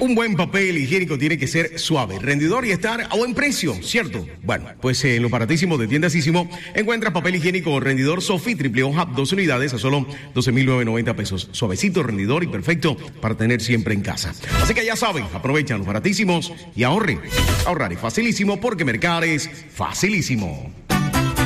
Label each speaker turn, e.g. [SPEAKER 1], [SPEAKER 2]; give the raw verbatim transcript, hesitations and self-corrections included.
[SPEAKER 1] Un buen papel higiénico tiene que ser suave, rendidor y estar a buen precio, ¿cierto? Bueno, pues en los baratísimos de Tiendasísimo encuentras papel higiénico rendidor Sofi, triple hoja, dos unidades a solo doce mil novecientos noventa pesos. Suavecito, rendidor y perfecto para tener siempre en casa. Así que ya saben, aprovechan los baratísimos y ahorren. Ahorrar es facilísimo porque mercar es facilísimo.